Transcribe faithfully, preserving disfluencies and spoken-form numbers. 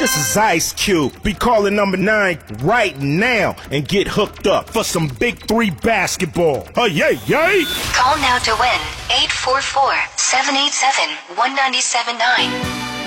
This is Ice Cube. Be calling number nine right now and get hooked up for some Big Three basketball. Oh, yay, yay! Call now to win eight four four, seven eight seven, one nine seven nine.